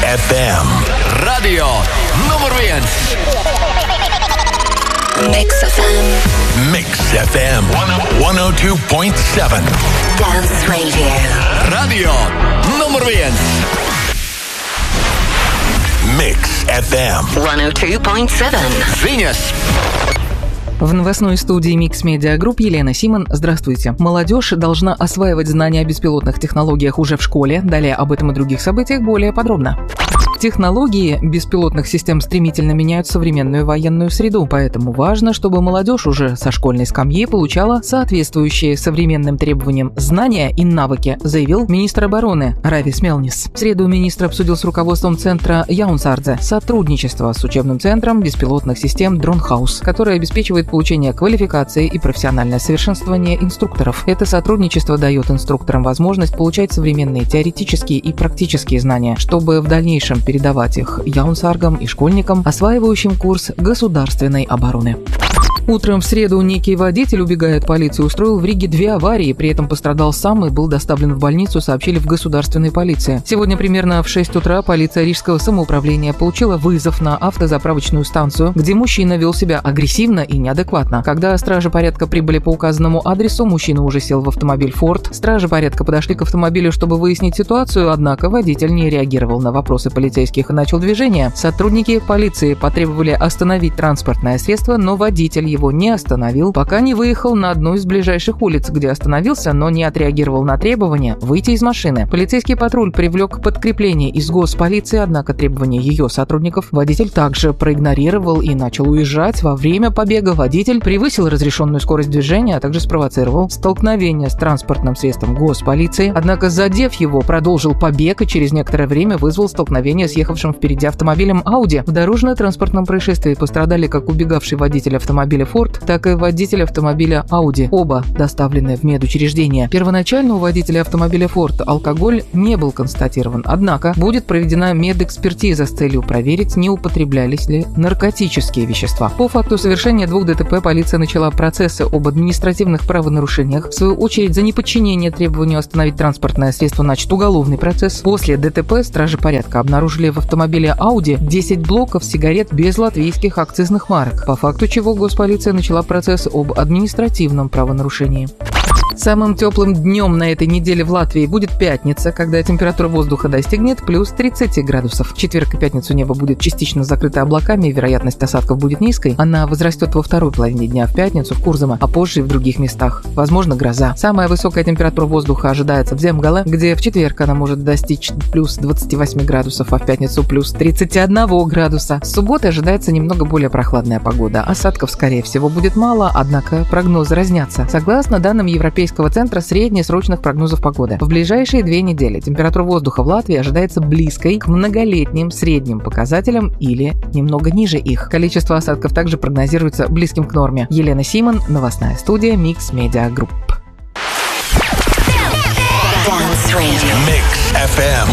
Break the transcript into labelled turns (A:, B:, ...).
A: FM. Radio nummer 1.
B: Mix FM.
A: Mix FM 102.7.
B: Dance Radio.
A: Radio nummer 1. Mix FM
B: 102.7.
A: Venus.
C: В новостной студии Mix Media Group Елена Симон. Здравствуйте. Молодежь должна осваивать знания о беспилотных технологиях уже в школе. Далее об этом и других событиях более подробно. Технологии беспилотных систем стремительно меняют современную военную среду, поэтому важно, чтобы молодежь уже со школьной скамьи получала соответствующие современным требованиям знания и навыки, заявил министр обороны Равис Мелнис. В среду министр обсудил с руководством центра Яунсардзе сотрудничество с учебным центром беспилотных систем Дронхаус, который обеспечивает получение квалификации и профессиональное совершенствование инструкторов. Это сотрудничество дает инструкторам возможность получать современные теоретические и практические знания, чтобы в дальнейшем передавать их яунсаргам и школьникам, осваивающим курс государственной обороны. Утром в среду некий водитель, убегая от полиции, устроил в Риге 2 аварии, при этом пострадал сам и был доставлен в больницу, сообщили в государственной полиции. Сегодня примерно в 6 утра полиция Рижского самоуправления получила вызов на автозаправочную станцию, где мужчина вел себя агрессивно и неадекватно. Когда стражи порядка прибыли по указанному адресу, мужчина уже сел в автомобиль Ford. Стражи порядка подошли к автомобилю, чтобы выяснить ситуацию, однако водитель не реагировал на вопросы полицейских и начал движение. Сотрудники полиции потребовали остановить транспортное средство, но водитель его не остановил, пока не выехал на одну из ближайших улиц, где остановился, но не отреагировал на требование выйти из машины. Полицейский патруль привлек подкрепление из госполиции, однако требования ее сотрудников водитель также проигнорировал и начал уезжать. Во время побега водитель превысил разрешенную скорость движения, а также спровоцировал столкновение с транспортным средством госполиции. Однако, задев его, продолжил побег и через некоторое время вызвал столкновение с ехавшим впереди автомобилем Audi. В дорожно-транспортном происшествии пострадали как убегавший водитель автомобиля Ford, так и водитель автомобиля Audi, оба доставлены в медучреждение. Первоначально у водителя автомобиля Ford алкоголь не был констатирован, однако будет проведена медэкспертиза с целью проверить, не употреблялись ли наркотические вещества. По факту совершения 2 ДТП полиция начала процессы об административных правонарушениях. В свою очередь, за неподчинение требованию остановить транспортное средство начат уголовный процесс. После ДТП стражи порядка обнаружили в автомобиле Audi 10 блоков сигарет без латвийских акцизных марок, по факту чего госполиция начала процесс об административном правонарушении. Самым теплым днем на этой неделе в Латвии будет пятница, когда температура воздуха достигнет плюс 30 градусов. В четверг и пятницу небо будет частично закрыто облаками, и вероятность осадков будет низкой. Она возрастет во второй половине дня в пятницу в Курзаме, а позже и в других местах. Возможно, гроза. Самая высокая температура воздуха ожидается в Земгале, где в четверг она может достичь плюс 28 градусов, а в пятницу плюс 31 градуса. С субботы ожидается немного более прохладная погода. Осадков, скорее всего, будет мало, однако прогнозы разнятся. Согласно данным Европейского центра среднесрочных прогнозов погоды, в ближайшие 2 недели температура воздуха в Латвии ожидается близкой к многолетним средним показателям или немного ниже их. Количество осадков также прогнозируется близким к норме. Елена Симон, новостная студия Mix Media Group.
A: Mix FM